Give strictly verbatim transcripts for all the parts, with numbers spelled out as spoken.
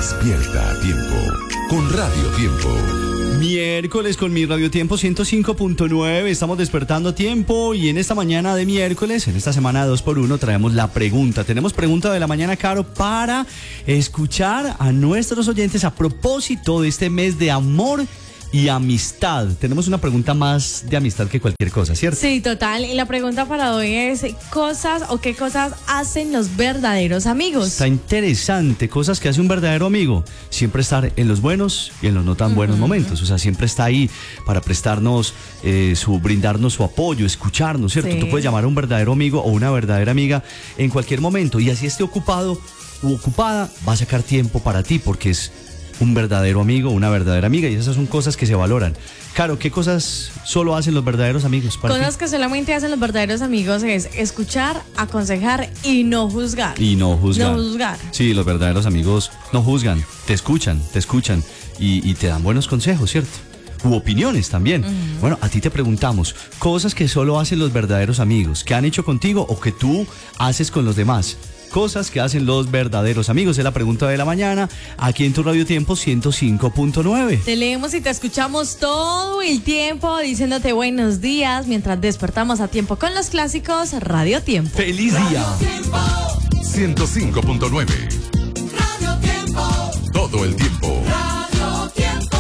Despierta a tiempo con Radio Tiempo. Miércoles con mi Radio Tiempo ciento cinco punto nueve, estamos despertando a tiempo y en esta mañana de miércoles, en esta semana de dos por uno, traemos la pregunta. Tenemos pregunta de la mañana, Caro, para escuchar a nuestros oyentes a propósito de este mes de amor y amistad. Tenemos una pregunta más de amistad que cualquier cosa, ¿cierto? Sí, total. Y la pregunta para hoy es, ¿cosas o qué cosas hacen los verdaderos amigos? Está interesante, cosas que hace un verdadero amigo. Siempre estar en los buenos y en los no tan buenos uh-huh. momentos. O sea, siempre está ahí para prestarnos, eh, su, brindarnos su apoyo, escucharnos, ¿cierto? Sí. Tú puedes llamar a un verdadero amigo o una verdadera amiga en cualquier momento. Y así esté ocupado u ocupada, va a sacar tiempo para ti porque es un verdadero amigo, una verdadera amiga, y esas son cosas que se valoran. Caro, ¿qué cosas solo hacen los verdaderos amigos? Para cosas ti? Que solamente hacen los verdaderos amigos es escuchar, aconsejar y no juzgar. Y no juzgar. No juzgar. Sí, los verdaderos amigos no juzgan, te escuchan, te escuchan y, y te dan buenos consejos, ¿cierto? U opiniones también. Uh-huh. Bueno, a ti te preguntamos, cosas que solo hacen los verdaderos amigos, que han hecho contigo o que tú haces con los demás. Cosas que hacen los verdaderos amigos, es la pregunta de la mañana, aquí en tu Radio Tiempo ciento cinco punto nueve. Te leemos y te escuchamos todo el tiempo diciéndote buenos días mientras despertamos a tiempo con los clásicos Radio Tiempo. ¡Feliz día! Radio Tiempo ciento cinco punto nueve. Radio Tiempo. Todo el tiempo. Radio Tiempo.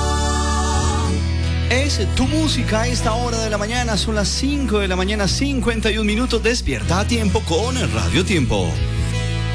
Es tu música a esta hora de la mañana, son las cinco de la mañana, cincuenta y un minutos, despierta a tiempo con Radio Tiempo.